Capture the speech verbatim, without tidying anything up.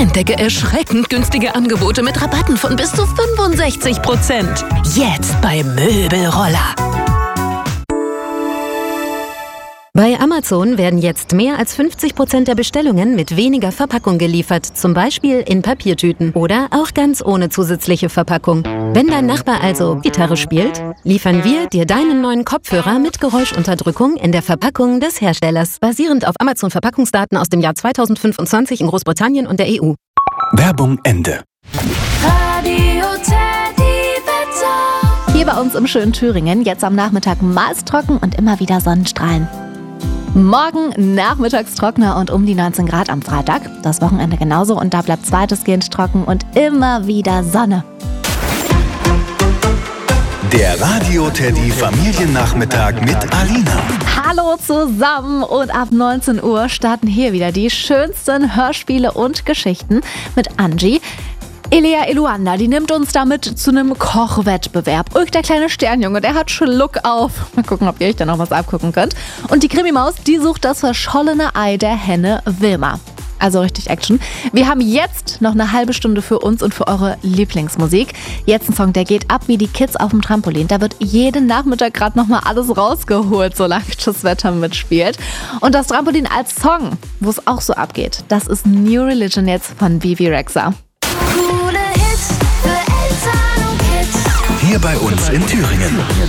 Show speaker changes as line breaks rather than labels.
Entdecke erschreckend günstige Angebote mit Rabatten von bis zu fünfundsechzig Prozent. Jetzt bei Möbelroller.
Bei Amazon werden jetzt mehr als fünfzig Prozent der Bestellungen mit weniger Verpackung geliefert, zum Beispiel in Papiertüten oder auch ganz ohne zusätzliche Verpackung. Wenn dein Nachbar also Gitarre spielt, liefern wir dir deinen neuen Kopfhörer mit Geräuschunterdrückung in der Verpackung des Herstellers, basierend auf Amazon-Verpackungsdaten aus dem Jahr zweitausendfünfundzwanzig in Großbritannien und der E U.
Werbung Ende.
Radio Teddy Wetter.
Hier bei uns im schönen Thüringen, jetzt am Nachmittag meist trocken und immer wieder Sonnenstrahlen. Morgen nachmittags trockener und um die neunzehn Grad am Freitag. Das Wochenende genauso und da bleibt es weitestgehend trocken und immer wieder Sonne.
Der Radio Teddy Familiennachmittag mit Alina.
Hallo zusammen und ab neunzehn Uhr starten hier wieder die schönsten Hörspiele und Geschichten mit Angie. Elea Eluanda, die nimmt uns damit zu einem Kochwettbewerb. Ulk, der kleine Sternjunge, der hat Schluck auf. Mal gucken, ob ihr euch da noch was abgucken könnt. Und die Krimimaus, die sucht das verschollene Ei der Henne Wilma. Also richtig Action. Wir haben jetzt noch eine halbe Stunde für uns und für eure Lieblingsmusik. Jetzt ein Song, der geht ab wie die Kids auf dem Trampolin. Da wird jeden Nachmittag gerade nochmal alles rausgeholt, solange das Wetter mitspielt. Und das Trampolin als Song, wo es auch so abgeht, das ist New Religion jetzt von Vivi Rexha.
Coole Hits für Eltern und Kids.
Hier bei uns in Thüringen.